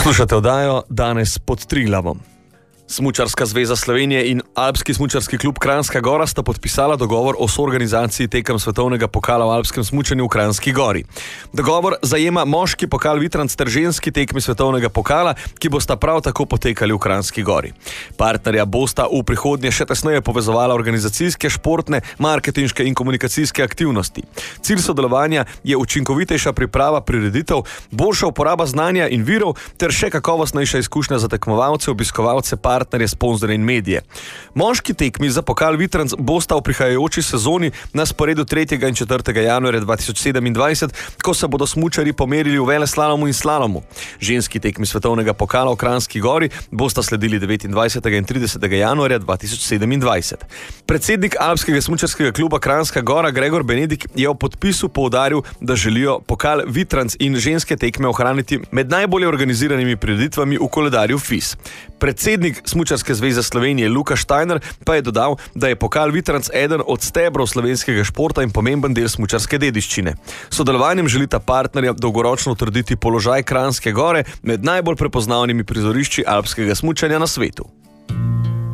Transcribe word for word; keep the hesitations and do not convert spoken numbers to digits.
Poslušate oddajo Danes pod Triglavom. Smučarska zveza Slovenije in Alpski smučarski klub Kranjska Gora sta podpisala dogovor o soorganizaciji tekem svetovnega pokala v alpskem smučanju v Kranjski Gori. Dogovor zajema moški pokal Vitrans ter ženski tekmi svetovnega pokala, ki bosta prav tako potekali v Kranjski Gori. Partnerja bosta v prihodnje še tesneje povezovala organizacijske, športne, marketinške in komunikacijske aktivnosti. Cilj sodelovanja je učinkovitejša priprava prireditev, boljša uporaba znanja in virov ter še kakovostnejša izkušnja za tekmovalce, obiskovalce, partnerje, sponzorje in medije. Moški tekmi za pokal Vitrans bosta v prihajajoči sezoni na sporedu tretjega in četrtega januarja dva tisoč sedemindvajset, ko se bodo smučarji pomerili v veleslalomu in slalomu. Ženski tekmi svetovnega pokala v Kranjski Gori bosta sledili devetindvajsetega in tridesetega januarja dva tisoč sedemindvajset. Predsednik Alpskega smučarskega kluba Kranjska Gora Gregor Benedik je v podpisu poudaril, da želijo pokal Vitrans in ženske tekme ohraniti med najbolje organiziranimi prireditvami v koledarju F I S. Predsednik Smučarske zveze Slovenije Luka Štajner pa je dodal, da je pokal Vitrans eden od stebrov slovenskega športa in pomemben del smučarske dediščine. S sodelovanjem želita partnerja dolgoročno utrditi položaj Kranjske Gore med najbolj prepoznavnimi prizorišči alpskega smučanja na svetu.